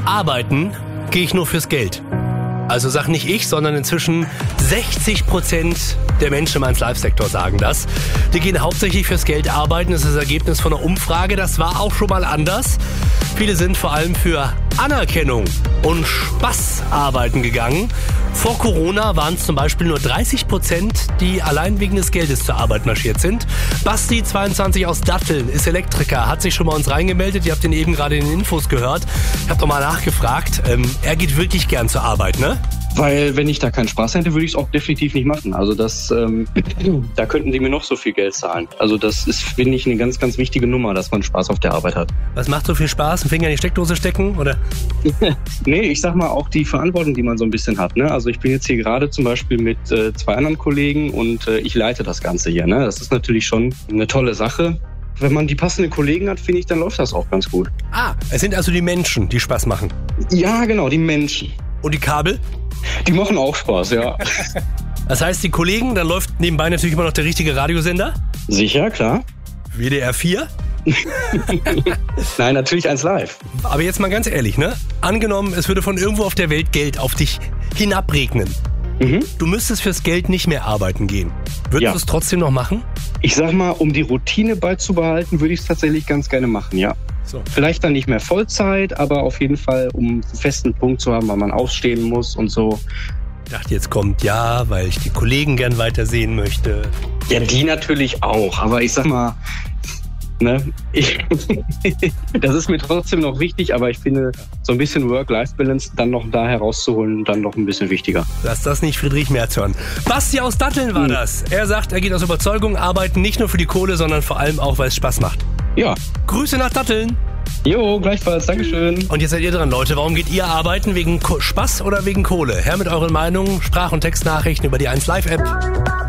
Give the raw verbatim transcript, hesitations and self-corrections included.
Arbeiten gehe ich nur fürs Geld. Also sag nicht ich, sondern inzwischen sechzig Prozent der Menschen im eins Live Sektor sagen das. Die gehen hauptsächlich fürs Geld arbeiten. Das ist das Ergebnis von einer Umfrage. Das war auch schon mal anders. Viele sind vor allem für Anerkennung und Spaß arbeiten gegangen. Vor Corona waren es zum Beispiel nur dreißig Prozent, die allein wegen des Geldes zur Arbeit marschiert sind. Basti, zweiundzwanzig, aus Datteln, ist Elektriker, hat sich schon mal uns reingemeldet. Ihr habt ihn eben gerade in den Infos gehört. Ich habe doch mal nachgefragt. Ähm, er geht wirklich gern zur Arbeit, ne? Weil wenn ich da keinen Spaß hätte, würde ich es auch definitiv nicht machen. Also das, ähm, da könnten die mir noch so viel Geld zahlen. Also das ist, finde ich, eine ganz, ganz wichtige Nummer, dass man Spaß auf der Arbeit hat. Was macht so viel Spaß? Einen Finger in die Steckdose stecken, oder? Nee, ich sag mal auch die Verantwortung, die man so ein bisschen hat. Ne? Also ich bin jetzt hier gerade zum Beispiel mit äh, zwei anderen Kollegen und äh, ich leite das Ganze hier. Ne? Das ist natürlich schon eine tolle Sache. Wenn man die passenden Kollegen hat, finde ich, dann läuft das auch ganz gut. Ah, es sind also die Menschen, die Spaß machen. Ja, genau, die Menschen. Und die Kabel? Die machen auch Spaß, ja. Das heißt, die Kollegen, dann läuft nebenbei natürlich immer noch der richtige Radiosender? Sicher, klar. W D R vier? Nein, natürlich eins Live. Aber jetzt mal ganz ehrlich, ne? Angenommen, es würde von irgendwo auf der Welt Geld auf dich hinabregnen. Mhm. Du müsstest fürs Geld nicht mehr arbeiten gehen. Würdest ja. du es trotzdem noch machen? Ich sag mal, um die Routine beizubehalten, würde ich es tatsächlich ganz gerne machen, ja. So. Vielleicht dann nicht mehr Vollzeit, aber auf jeden Fall, um einen festen Punkt zu haben, weil man aufstehen muss und so. Ich dachte, jetzt kommt ja, weil ich die Kollegen gern weitersehen möchte. Ja, die natürlich auch, aber ich sag mal, ne, ich, das ist mir trotzdem noch wichtig, aber ich finde, so ein bisschen Work-Life-Balance dann noch da herauszuholen, dann noch ein bisschen wichtiger. Lass das nicht Friedrich Merz hören. Basti aus Datteln war hm. das. Er sagt, er geht aus Überzeugung arbeiten, nicht nur für die Kohle, sondern vor allem auch, weil es Spaß macht. Ja. Grüße nach Datteln. Jo, gleichfalls. Dankeschön. Und jetzt seid ihr dran, Leute. Warum geht ihr arbeiten? Wegen Ko- Spaß oder wegen Kohle? Her mit euren Meinungen, Sprach- und Textnachrichten über die eins Live App.